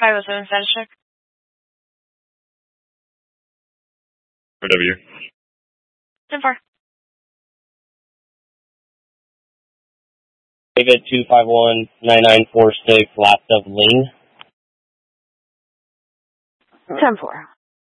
507 status check. For W. 10-4. David 251-9946, last of Ling. 10-4.